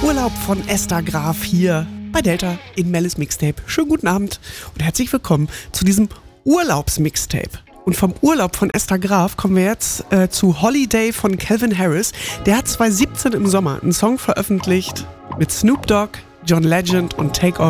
Urlaub von Esther Graf hier bei Delta in Mellis Mixtape. Schönen guten Abend und herzlich willkommen zu diesem Urlaubsmixtape. Und vom Urlaub von Esther Graf kommen wir jetzt zu Holiday von Calvin Harris. Der hat 2017 im Sommer einen Song veröffentlicht mit Snoop Dogg, John Legend und Takeoff.